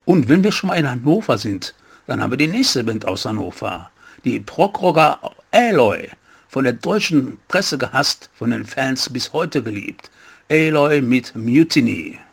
Und wenn wir schon mal in Hannover sind, dann haben wir die nächste Band aus Hannover. Die Prog-Rocker Aloy, von der deutschen Presse gehasst, von den Fans bis heute geliebt. Aloy mit Mutiny.